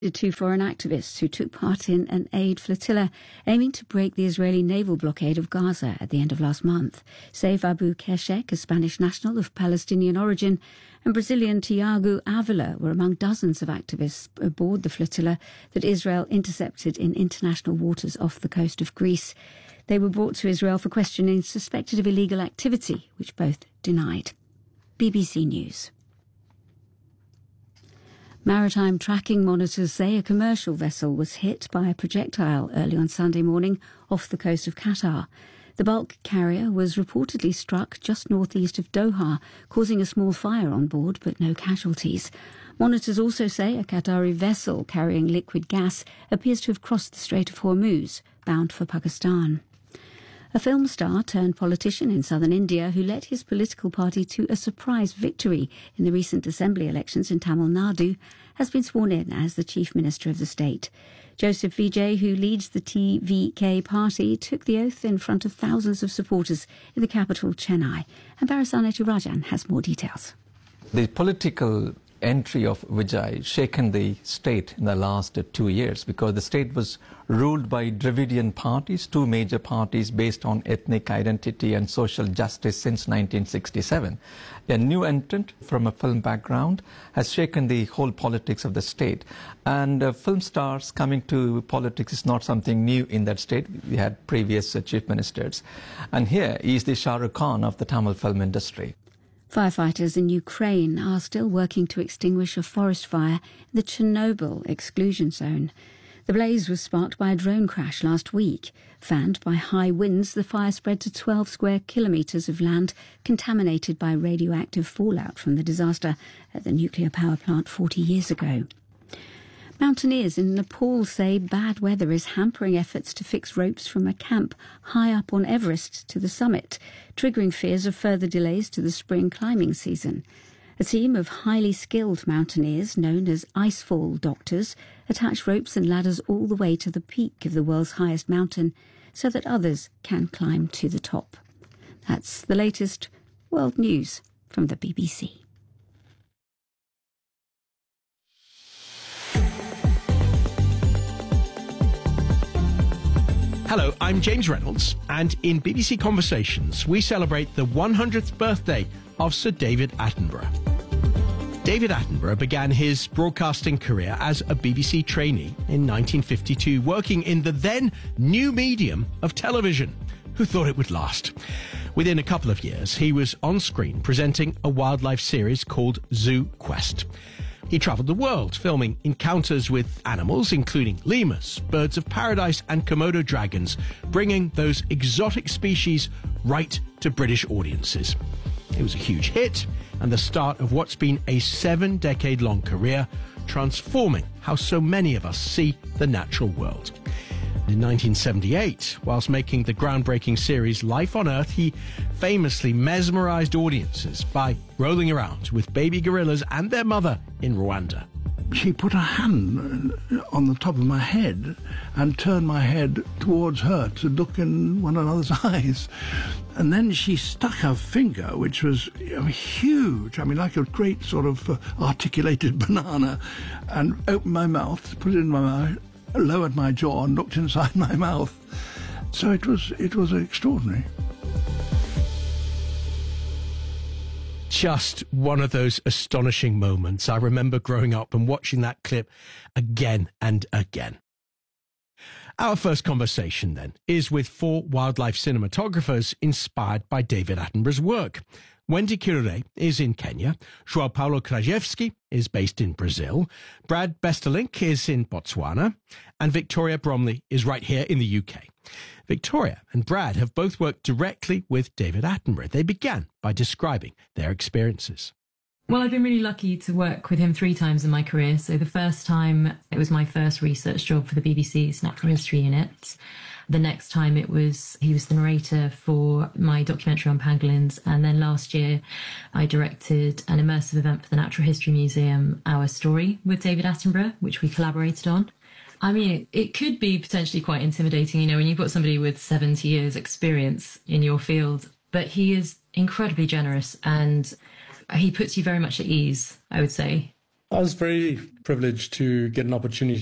Two foreign activists who took part in an aid flotilla aiming to break the Israeli naval blockade of Gaza at the end of last month. Saif Abu Keshek, a Spanish national of Palestinian origin, and Brazilian Tiago Avila were among dozens of activists aboard the flotilla that Israel intercepted in international waters off the coast of Greece. They were brought to Israel for questioning suspected of illegal activity, which both denied. BBC News. Maritime tracking monitors say a commercial vessel was hit by a projectile early on Sunday morning off the coast of Qatar. The bulk carrier was reportedly struck just northeast of Doha, causing a small fire on board but no casualties. Monitors also say a Qatari vessel carrying liquid gas appears to have crossed the Strait of Hormuz, bound for Pakistan. A film star turned politician in southern India who led his political party to a surprise victory in the recent assembly elections in Tamil Nadu has been sworn in as the chief minister of the state. Joseph Vijay, who leads the TVK party, took the oath in front of thousands of supporters in the capital, Chennai. And Barasane Rajan has more details. The political entry of Vijay shaken the state in the last 2 years because the state was ruled by Dravidian parties, two major parties based on ethnic identity and social justice since 1967. A new entrant from a film background has shaken the whole politics of the state. And film stars coming to politics is not something new in that state. We had previous chief ministers. And here is the Shah Rukh Khan of the Tamil film industry. Firefighters in Ukraine are still working to extinguish a forest fire in the Chernobyl exclusion zone. The blaze was sparked by a drone crash last week. Fanned by high winds, the fire spread to 12 square kilometres of land contaminated by radioactive fallout from the disaster at the nuclear power plant 40 years ago. Mountaineers in Nepal say bad weather is hampering efforts to fix ropes from a camp high up on Everest to the summit, triggering fears of further delays to the spring climbing season. A team of highly skilled mountaineers, known as icefall doctors, attach ropes and ladders all the way to the peak of the world's highest mountain so that others can climb to the top. That's the latest world news from the BBC. Hello, I'm James Reynolds, and in BBC Conversations, we celebrate the 100th birthday of Sir David Attenborough. David Attenborough began his broadcasting career as a BBC trainee in 1952, working in the then new medium of television. Who thought it would last? Within a couple of years, he was on screen presenting a wildlife series called Zoo Quest. He travelled the world, filming encounters with animals, including lemurs, birds of paradise and Komodo dragons, bringing those exotic species right to British audiences. It was a huge hit and the start of what's been a 7-decade-long career, transforming how so many of us see the natural world. In 1978, whilst making the groundbreaking series Life on Earth, he famously mesmerised audiences by rolling around with baby gorillas and their mother in Rwanda. She put her hand on the top of my head and turned my head towards her to look in one another's eyes. And then she stuck her finger, which was huge, like a great sort of articulated banana, and opened my mouth, put it in my mouth, lowered my jaw and looked inside my mouth. So it was extraordinary. Just one of those astonishing moments. I remember growing up and watching that clip again and again. Our first conversation, then, is with 4 wildlife cinematographers inspired by David Attenborough's work. Wendy Kirure is in Kenya, João Paulo Krajewski is based in Brazil, Brad Besterlink is in Botswana, and Victoria Bromley is right here in the UK. Victoria and Brad have both worked directly with David Attenborough. They began by describing their experiences. Well, I've been really lucky to work with him 3 times in my career. So the first time, it was my first research job for the BBC's Natural History Unit. The next time he was the narrator for my documentary on pangolins. And then last year, I directed an immersive event for the Natural History Museum, Our Story, with David Attenborough, which we collaborated on. I mean, it could be potentially quite intimidating, when you've got somebody with 70 years experience in your field, but he is incredibly generous and he puts you very much at ease, I would say. I was very privileged to get an opportunity